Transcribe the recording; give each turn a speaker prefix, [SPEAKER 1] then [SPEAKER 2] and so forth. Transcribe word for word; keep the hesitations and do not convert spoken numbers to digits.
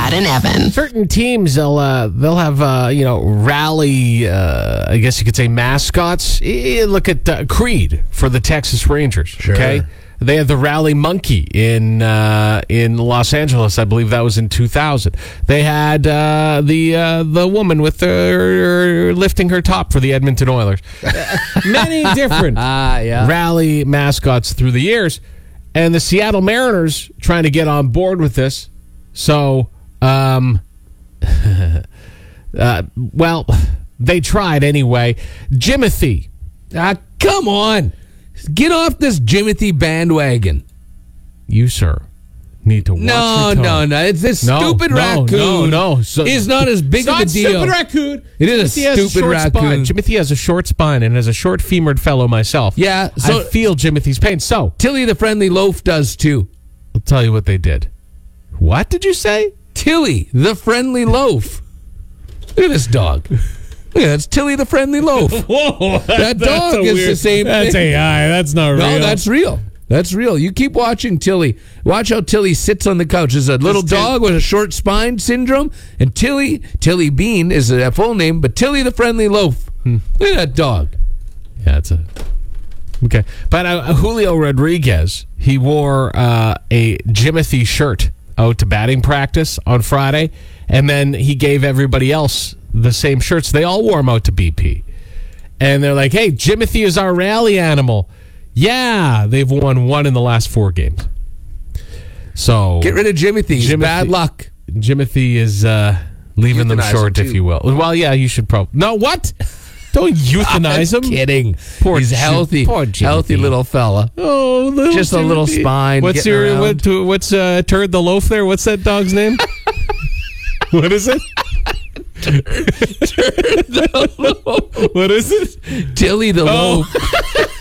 [SPEAKER 1] Brad and Evan.
[SPEAKER 2] Certain teams, they'll uh, they'll have uh, you know rally. Uh, I guess you could say mascots. Eh, Look at uh, Creed for the Texas Rangers.
[SPEAKER 3] Sure.
[SPEAKER 2] Okay, they had the Rally Monkey in uh, in Los Angeles. I believe that was in two thousand. They had uh, the uh, the woman with the lifting her top for the Edmonton Oilers. Many different
[SPEAKER 3] Ah, yeah.
[SPEAKER 2] rally mascots through the years, and the Seattle Mariners trying to get on board with this. So, um, uh, well, they tried anyway. Jimothy.
[SPEAKER 3] Ah, come on. Get off this Jimothy bandwagon.
[SPEAKER 2] You, sir, need to watch
[SPEAKER 3] No,
[SPEAKER 2] your tone.
[SPEAKER 3] no, no. It's this
[SPEAKER 2] No,
[SPEAKER 3] stupid
[SPEAKER 2] no,
[SPEAKER 3] raccoon.
[SPEAKER 2] no, no. So-
[SPEAKER 3] is not as big
[SPEAKER 2] It's
[SPEAKER 3] of
[SPEAKER 2] not
[SPEAKER 3] a deal.
[SPEAKER 2] stupid raccoon.
[SPEAKER 3] It is a
[SPEAKER 2] Jimothy has
[SPEAKER 3] stupid
[SPEAKER 2] short
[SPEAKER 3] raccoon.
[SPEAKER 2] Spine. Jimothy has a short spine, and as a short femored fellow myself,
[SPEAKER 3] Yeah, so-
[SPEAKER 2] I feel Jimothy's pain. So,
[SPEAKER 3] Tilly the Friendly Loaf does too.
[SPEAKER 2] I'll tell you what they did. What did you say?
[SPEAKER 3] Tilly the Friendly Loaf. Look at this dog. Look at that's Tilly the Friendly Loaf.
[SPEAKER 2] Whoa,
[SPEAKER 3] That dog is the same
[SPEAKER 2] That's
[SPEAKER 3] thing.
[SPEAKER 2] A I. That's not real.
[SPEAKER 3] No, that's real. That's real. You keep watching Tilly. Watch how Tilly sits on the couch. There's a little
[SPEAKER 2] Till-
[SPEAKER 3] dog with a short spine syndrome, and Tilly Tilly Bean is a full name, but Tilly the Friendly Loaf.
[SPEAKER 2] Hmm.
[SPEAKER 3] Look at that dog.
[SPEAKER 2] Yeah, it's a okay. But uh, Julio Rodriguez, he wore uh, a Jimothy shirt out to batting practice on Friday, and then he gave everybody else the same shirts. They all wore them out to B P, and they're like, "Hey, Jimothy is our rally animal." Yeah, they've won one in the last four games. So
[SPEAKER 3] Get rid of Jimothy. He's
[SPEAKER 2] Jimothy-
[SPEAKER 3] bad luck.
[SPEAKER 2] Jimothy is uh, leaving them
[SPEAKER 3] Euthanize
[SPEAKER 2] short,
[SPEAKER 3] him,
[SPEAKER 2] if
[SPEAKER 3] too.
[SPEAKER 2] you will. Well, yeah, you should probably. No, what? Don't euthanize
[SPEAKER 3] I'm
[SPEAKER 2] him.
[SPEAKER 3] kidding.
[SPEAKER 2] Poor
[SPEAKER 3] He's
[SPEAKER 2] Jim-
[SPEAKER 3] healthy.
[SPEAKER 2] poor Jimothy.
[SPEAKER 3] Healthy little fella.
[SPEAKER 2] Oh, little
[SPEAKER 3] Just a little
[SPEAKER 2] Jimothy.
[SPEAKER 3] spine
[SPEAKER 2] What's
[SPEAKER 3] getting
[SPEAKER 2] your
[SPEAKER 3] around.
[SPEAKER 2] what, what's uh, Turd the Loaf there? What's that dog's name? What is it? What is it?
[SPEAKER 3] Tilly the
[SPEAKER 2] Oh.
[SPEAKER 3] Loaf.